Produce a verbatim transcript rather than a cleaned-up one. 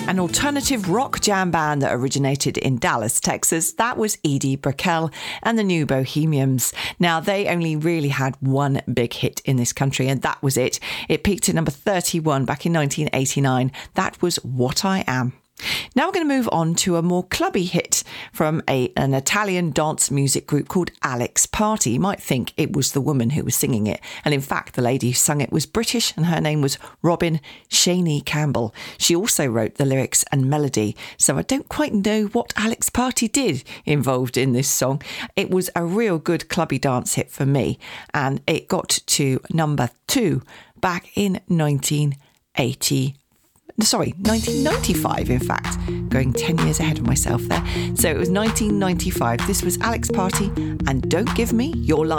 An alternative rock jam band that originated in Dallas, Texas. That was Edie Brickell and the New Bohemians. Now, they only really had one big hit in this country, and that was it. It peaked at number thirty-one back in nineteen eighty-nine. That was What I Am. Now we're going to move on to a more clubby hit from a, an Italian dance music group called Alex Party. You might think it was the woman who was singing it. And in fact, the lady who sung it was British and her name was Robin Shaney Campbell. She also wrote the lyrics and melody. So I don't quite know what Alex Party did involved in this song. It was a real good clubby dance hit for me. And it got to number two back in nineteen eighty. Sorry, nineteen ninety-five, in fact. Going ten years ahead of myself there. So it was nineteen ninety-five. This was Alex Party and Don't Give Me Your Life.